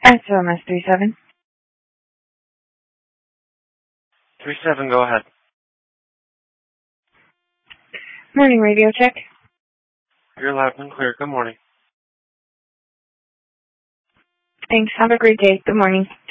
SOMS 37. 37, go ahead. Morning, radio check. You're loud and clear. Good morning. Thanks. Have a great day. Good morning.